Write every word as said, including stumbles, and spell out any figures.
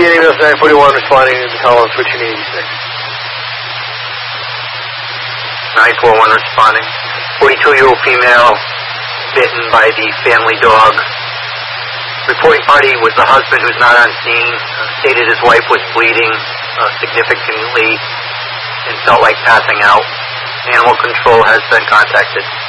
Immediate ambulance nine forty-one responding to the call on switching eighty-six. nine four one responding. forty-two-year-old female bitten by the family dog. Reporting party was the husband, who's not on scene. Uh, stated his wife was bleeding uh, significantly and felt like passing out. Animal control has been contacted.